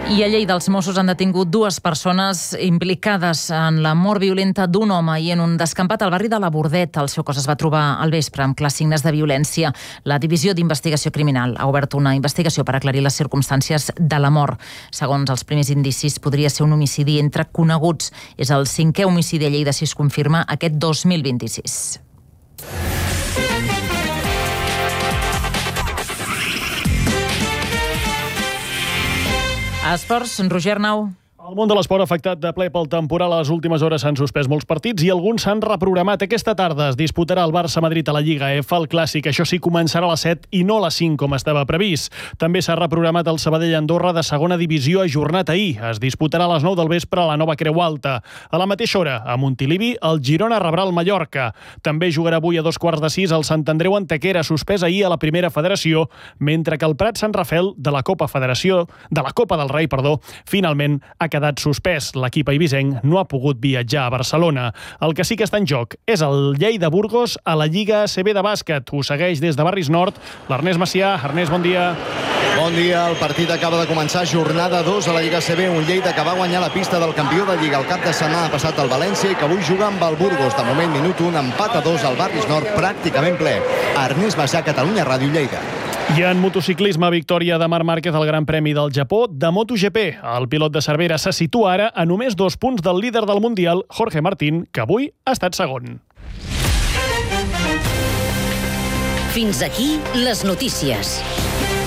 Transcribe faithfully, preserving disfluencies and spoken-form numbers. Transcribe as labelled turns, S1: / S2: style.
S1: I a Lleida els Mossos han detingut dues persones implicades en la mort violenta d'un home i en un descampat al barri de la Bordet. El seu cos es va trobar al vespre amb clars signes de violència. La Divisió d'Investigació Criminal ha obert una investigació per aclarir les circumstàncies de la mort. Segons els primers indicis, podria ser un homicidi entre coneguts. És el cinquè homicidi a Lleida, si es confirma, aquest dos mil vint-i-sis. Esports, Roger Arnau.
S2: El món de l'esport afectat de ple pel temporal a les últimes hores s'han suspès molts partits i alguns s'han reprogramat. Aquesta tarda es disputarà el Barça-Madrid a la Lliga F, el clàssic. Això sí, començarà a les set i no a les cinc, com estava previst. També s'ha reprogramat el Sabadell-Andorra de segona divisió, ajornat ahir. Es disputarà a les nou del vespre a la nova Creu Alta. A la mateixa hora, a Montilivi, el Girona rebrà el Mallorca. També jugarà avui a dos quarts de sis el Sant Andreu Antequera, suspès ahir a la primera federació, mentre que el Prat Sant Rafel de la Copa Federació, de la Copa del Rei, perdó, finalment ha quedat suspès. L'equip eivissenc no ha pogut viatjar a Barcelona. El que sí que està en joc és el Lleida-Burgos a la Lliga A C B de bàsquet. Ho segueix des de Barris Nord l'Ernest Macià. Ernest, bon dia.
S3: Bon dia. El partit acaba de començar, jornada dos a la Lliga A C B. Un Lleida que va guanyar la pista del campió de Lliga el cap de setmana passat al València i que avui juga amb el Burgos. De moment, minut un, empat a dos al Barris Nord, pràcticament ple. Ernest Macià, Catalunya Ràdio, Lleida.
S2: I en motociclisme, victòria de Marc Márquez al Gran Premi del Japó de MotoGP. El pilot de Cervera se situa ara a només dos punts del líder del Mundial, Jorge Martín, que avui ha estat segon.
S4: Fins aquí les notícies.